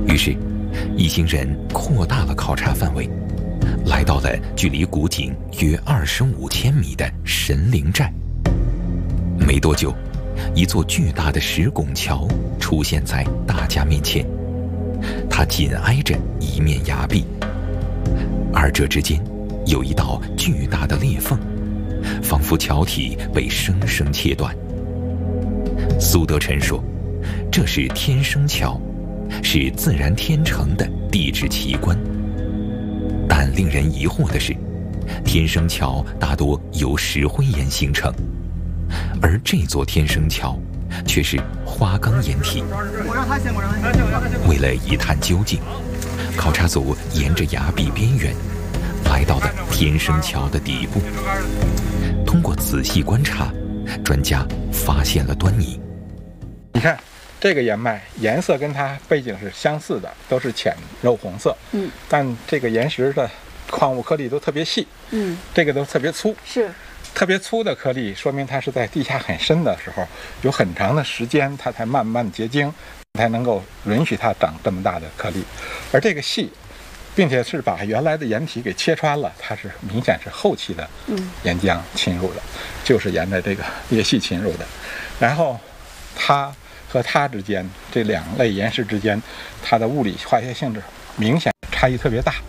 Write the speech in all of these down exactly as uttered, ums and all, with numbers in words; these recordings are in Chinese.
于是，一行人扩大了考察范围，来到了距离古井约二十五千米的神灵寨。没多久，一座巨大的石拱桥出现在大家面前，它紧挨着一面崖壁，二者之间有一道巨大的裂缝，仿佛桥体被生生切断。苏德臣说，这是天生桥，是自然天成的地质奇观。但令人疑惑的是，天生桥大多由石灰岩形成，而这座天生桥却是花岗岩体。为了一探究竟，考察组沿着崖壁边缘来到了天生桥的底部。通过仔细观察，专家发现了端倪。 你看这个岩脉颜色跟它背景是相似的，都是浅肉红色。嗯，但这个岩石的矿物颗粒都特别细。嗯，这个都特别粗。是。特别粗的颗粒，说明它是在地下很深的时候，有很长的时间，它才慢慢结晶，才能够允许它长这么大的颗粒。而这个细，并且是把原来的岩体给切穿了，它是明显是后期的岩浆侵入的，嗯、就是沿着这个裂隙侵入的。然后它和它之间这两类岩石之间，它的物理化学性质明显差异特别大。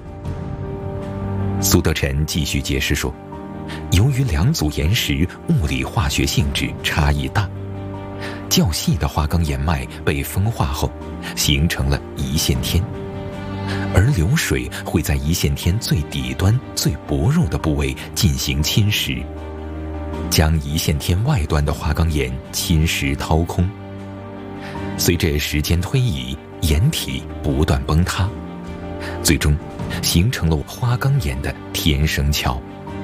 苏德臣继续解释说，由于两组岩石物理化学性质差异大，较细的花岗岩脉被风化后形成了一线天，而流水会在一线天最底端最薄弱的部位进行侵蚀，将一线天外端的花岗岩侵蚀掏空。随着时间推移，岩体不断崩塌，最终形成了花岗岩的天生桥。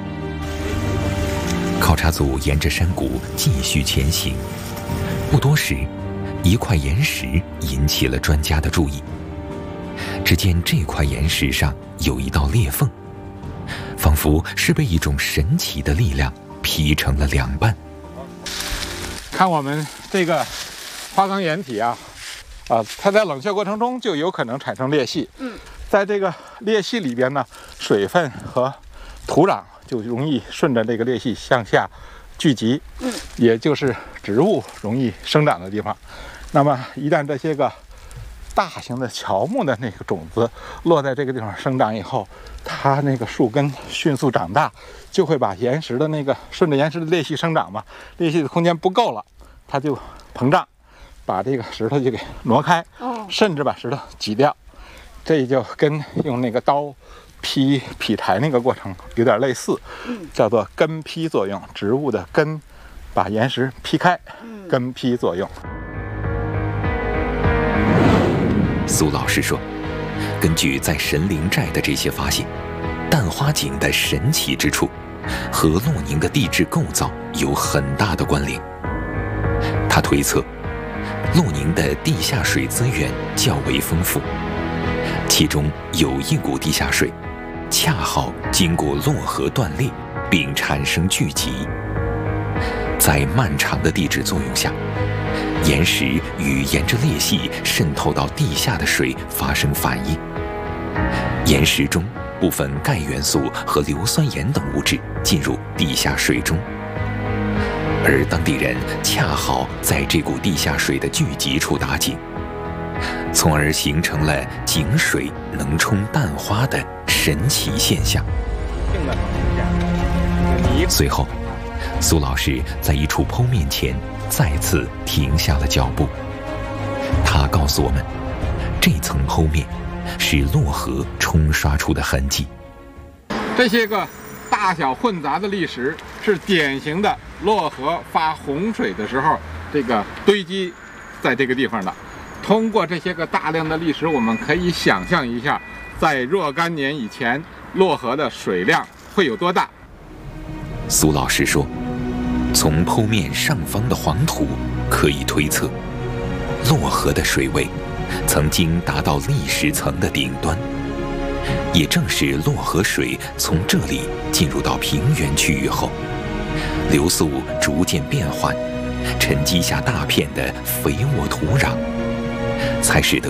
考察组沿着山谷继续前行，不多时，一块岩石引起了专家的注意。只见这块岩石上有一道裂缝，仿佛是被一种神奇的力量劈成了两半。 看我们这个花岗岩体啊，啊，它在冷却过程中就有可能产生裂隙。嗯，在这个裂隙里边呢，水分和土壤就容易顺着这个裂隙向下聚集，嗯，也就是植物容易生长的地方。那么一旦这些个大型的乔木的那个种子落在这个地方生长以后，它那个树根迅速长大，就会把岩石的那个顺着岩石的裂隙生长嘛，裂隙的空间不够了，它就膨胀，把这个石头就给挪开，甚至把石头挤掉。这就跟用那个刀劈劈柴那个过程有点类似，叫做根劈作用，植物的根把岩石劈开，根劈作用。 苏老师说，根据在神灵寨的这些发现，蛋花井的神奇之处和洛宁的地质构造有很大的关联。他推测，洛宁的地下水资源较为丰富，其中有一股地下水恰好经过洛河断裂并产生聚集，在漫长的地质作用下，岩石与沿着裂隙渗透到地下的水发生反应，岩石中部分钙元素和硫酸盐等物质进入地下水中，而当地人恰好在这股地下水的聚集处打井，从而形成了井水能冲蛋花的神奇现象。随后，苏老师在一处剖面前再次停下了脚步。他告诉我们，这层剖面是洛河冲刷出的痕迹。 这些个大小混杂的砾石是典型的洛河发洪水的时候这个堆积在这个地方的。通过这些个大量的砾石，我们可以想象一下，在若干年以前，洛河的水量会有多大。 苏老师说，从剖面上方的黄土可以推测，洛河的水位曾经达到砾石层的顶端，也正是洛河水从这里进入到平原区域后，流速逐渐变缓，沉积下大片的肥沃土壤，才使得